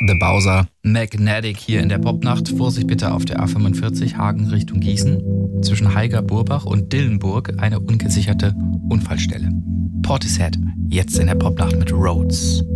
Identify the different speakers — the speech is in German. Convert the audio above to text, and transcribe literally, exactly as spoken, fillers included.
Speaker 1: The Bowser, Magnetic hier in der Popnacht. Vorsicht bitte auf der A fünfundvierzig Hagen Richtung Gießen. Zwischen Heiger-Burbach und Dillenburg eine ungesicherte Unfallstelle. Portishead, jetzt in der Popnacht mit Rhodes.